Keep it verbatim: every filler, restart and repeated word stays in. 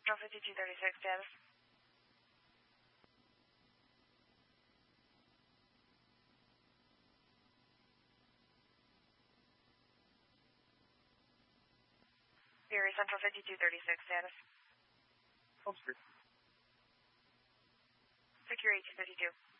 Central fifty-two thirty-six status. Erie Central fifty-two thirty-six status. Home Street. Secure eighteen fifty-two.